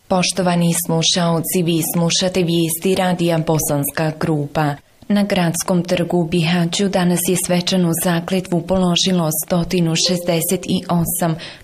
Poštovani slušaoci, vi slušate vijesti radija Bosanska grupa. Na gradskom trgu u Bihaću danas je svečanu zakletvu položilo 168